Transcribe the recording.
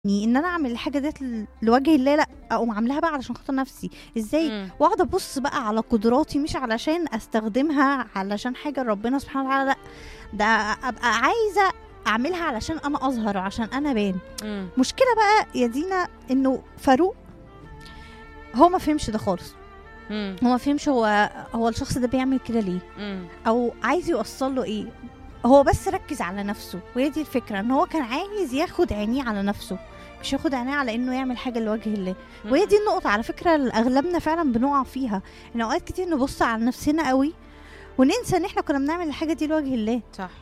ان انا اعمل الحاجه ديت لوجه الله، لا اقوم عاملاها بقى علشان خاطر نفسي. ازاي؟ واقعد ابص بقى على قدراتي، مش علشان استخدمها علشان حاجه ربنا سبحانه وتعالى، لا ده ابقى عايزه اعملها علشان انا اظهر وعشان انا بان. مشكله بقى يا دينا انه فاروق هو ما فهمش ده خالص. هو ما فهمش هو الشخص ده بيعمل كده ليه، او عايز يوصل له ايه. هو بس ركز على نفسه، وهي دي الفكره، ان هو كان عايز ياخد عينيه على نفسه، مش ياخد عينيه على انه يعمل حاجه لوجه الله. وهي دي النقطه على فكره اللي اغلبنا فعلا بنقع فيها، ان اوقات كتير نبص على نفسنا قوي وننسى ان احنا كنا بنعمل الحاجه دي لوجه الله. صح.